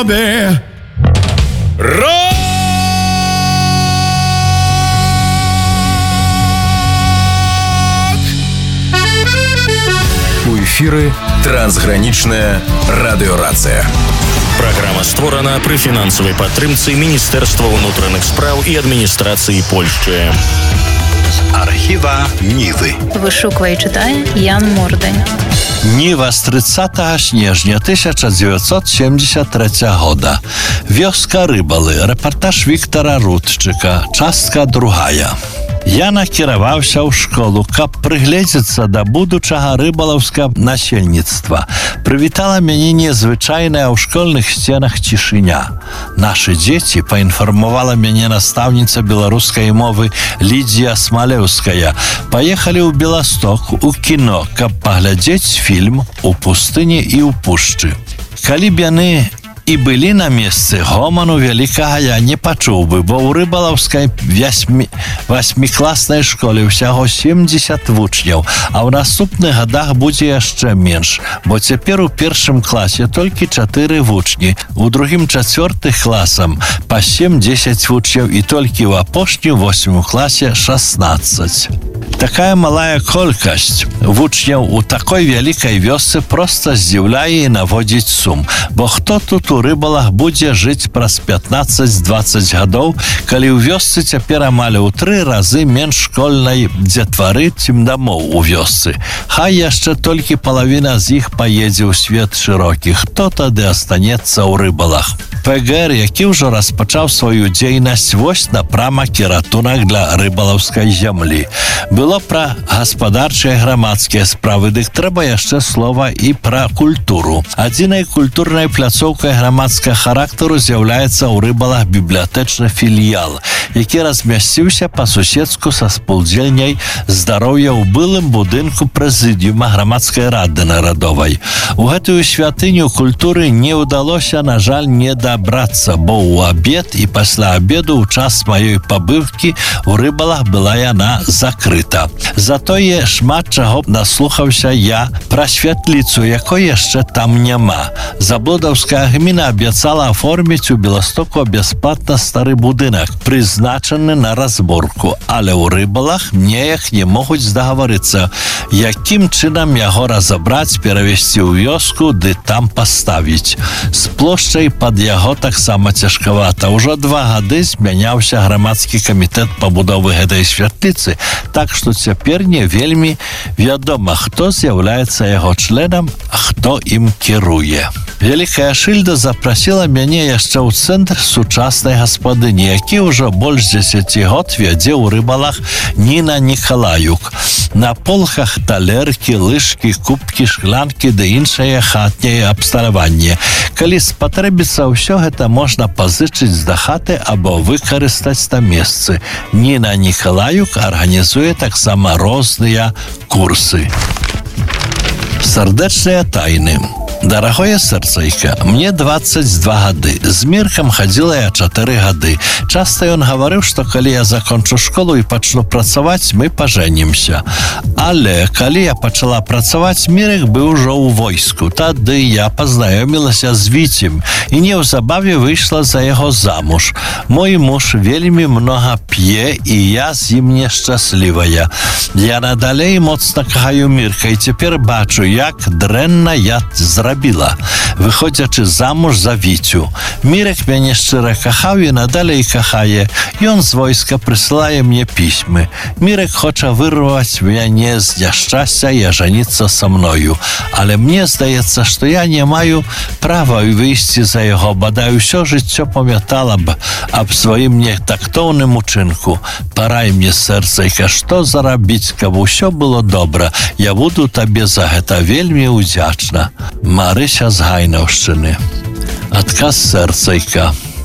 У эфіры трансгранічная радыёрацыя. Праграма створана пры фінансавай падтрымцы Міністэрства ўнутраных спраў і адміністрацыі Польшчы. Архіва Нівы. Вышуквае і чытае Ян Мордань. Ніва з 30 снежня 1973 года. Вёска Рыбалы. Рэпартаж Віктара Рудчыка. Частка 2. Я накіраваўся ў школу, каб прыгледзецца да будучага рыбалаўскага насельніцтва. Прывітала мяне незвычайная ў школьных сценах цішыня. Нашы дзеці, паінфармавала мяне настаўніца беларускай мовы Лідзія Смалеўская, паехалі ў Беласток у кіно, каб паглядзець фільм «У пустыні і ў пушчы». Калі б яны і былі на месцы, гоману вялікага я не пачуў бы, бо ў рыбалаўскай 8-класнай школе ўсяго 70 вучняў, а ў наступных гадах будзе яшчэ менш, бо цяпер у першым класе толькі 4 вучні, у другім 4 класам па 7-10 вучняў і толькі ў апошнім 8 класе 16. Такая малая колькасць вучняў у такой вялікай вёсцы проста здзіўляе і наводзіць сум, бо хто тут у рыбалах будзе жыць праз 15-20 гадоў, калі ў вёсцы цяпер амаль у 3 разы менш школьнай дзетвары, чым дамоў у вёсцы. Хай яшчэ толькі палавіна з іх паедзе ў свет шырокі. Хто тады астанецца ў рыбалах? ПГР, які ўжо распачаў сваю дзейнасць, вось напрамак і ратунак для рыбалаўскай зямлі. Было пра гаспадарчыя грамадскія справы, дык трэба яшчэ слова і пра культуру. Адзінай культурнай пляцоўкай грамадскага характару з'яўляецца ў рыбалах бібліятэчны філіял, які размясціўся па суседску са спалудзельняй здароўя ў былым будынку прэзідыума грамадскай рады нарадовай. У гэтую святыню культуры не ўдалося, на жаль, не дабрацца, бо ў абед і пасля абеду ў час маёй пабыўкі ў рыбалах была яна закрыта. Затое шмат чаго наслухаўся я пра святліцу, якой яшчэ там няма. Заблодаўская гміна абяцала аформіць у Беластоку бясплатна стары будынак, прызначаны на разборку, але ў рыбалах неяк не могуць дагаварыцца, якім чынам яго разабраць, перавесці ў вёску ды там паставіць. З плошчай пад яго таксама цяжкавата. Ужо 2 гады змяняўся грамадскі камітэт пабудовы гэтай святліцы, так што цяпер не вельмі вядома, хто з'яўляецца яго членам, а хто ім кіруе. Вялікая Шыльда запрасіла мяне яшчэ ў цэнтр сучаснай гаспадыні, які ўжо больш 10 год вядзе ў рыбалах Ніна Нікалаюк. На полках талеркі, лыжкі, кубкі, шклянкі ды іншае хатняе абсталяванне. Калі спатрэбіцца, ўсё гэта можна пазычыць з дахаты або выкарыстаць на месцы. Ніна Нікалаюк арганізуе таксама розныя курсы. Сардэчныя тайны. Дарагое сэрцайка, мне 22 гады. З Міркам хадзіла я 4 гады. Часта ён гаварыў, што калі я закончу школу і пачну працаваць, мы пажэнімся. Але калі я пачала працаваць, Мірек быў ужо ў войску. Тады я пазнаёмілася з Віцем і неўзабаве выйшла за яго замуж. Мой муж вельмі многа п'е, і я з ім нешчаслівая. Я надалей моцна кахаю Мірка і цяпер бачу, як дрэнна я зрабіла, выходзячы замуж за Віцю. Мірек мяне шчыра кахаў і надалей кахае. Ён з войска прысылае мне пісьмы. Мірек хоча вырваць мяне з няшчасця і ажаніцца са мною. Але мне здаецца, што я не маю права выйсці за яго, бадай усё жыццё памятала б аб сваім нетактоўным учынку. Парай мне, сэрцайка, што зарабіць, каб усё было добра. Я буду табе за гэта вельмі ўдзячна. Марыся з Гайнаўшчыны. Адказ сэрцайка.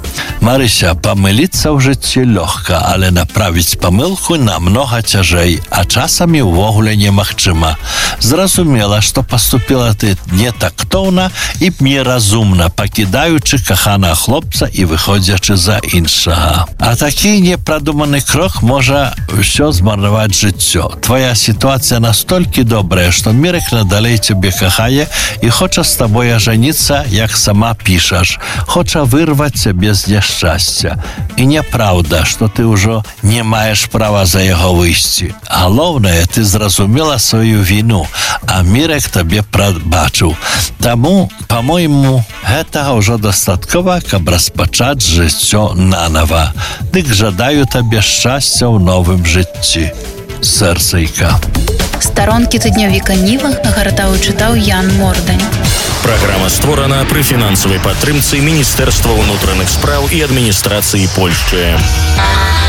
Марыся, памыліцца ў жыцці лёгка, але направіць памылку намнога цяжэй, а часамі ўвогуле немагчыма. Зразумела, што паступіла ты не тактоўна і неразумна, пакідаючы каханага хлопца і выходзячы за іншага. А такі непрадуманы крок можа ўсё змарнаваць жыццё. Твоя сітуацыя настолькі добрая, што Мірек надалей цябе кахае і хоча з табой ажаніцца, як сама пішаш. Хоча вырваць цябе з няшчасця. І няправда, што ты ўжо не маеш права за яго выйсці. Галоўнае, ты зразумела сваю віну, а Мірек табе прабачыў. Таму, па-мойму, гэтага ўжо дастаткова, каб распачаць жыццё нанава. Дык жадаю табе шчасця ў новым жыцці. Сэрцайка. Старонкі тыднёвіка Ніва гартаў і чытаў Ян Мордань. Праграма створана пры фінансавай падтрымцы Міністэрства ўнутраных спраў і адміністрацыі Польшчы.